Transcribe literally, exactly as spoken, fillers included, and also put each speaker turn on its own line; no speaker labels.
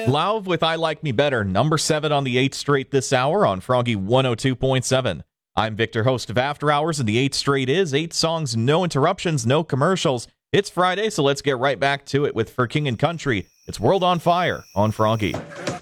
Lauv with I Like Me Better, number seven on the eighth straight this hour on Froggy one oh two point seven. I'm Victor, host of After Hours, and the eighth straight is eight songs, no interruptions, no commercials. It's Friday, so let's get right back to it with For King and Country. It's World on Fire on Froggy.